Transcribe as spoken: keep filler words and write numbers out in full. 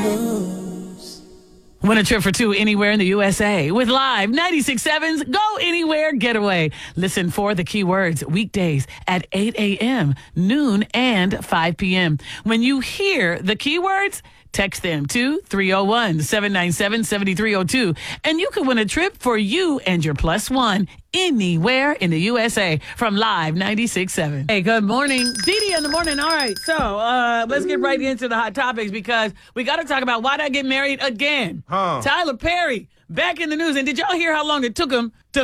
Win a trip for two anywhere in the U S A with Live ninety-six point seven's Go Anywhere Getaway. Listen for the keywords weekdays at eight a.m., noon, and five p.m. When you hear the keywords, text them to three oh one, seven nine seven, seven three oh two, and you can win a trip for you and your plus one anywhere in the U S A from Live ninety-six point seven. Hey, good morning. Dee Dee in the morning. All right, so uh, let's get right into the hot topics because we got to talk about why'd I get married again. Huh. Tyler Perry back in the news. And did y'all hear how long it took him to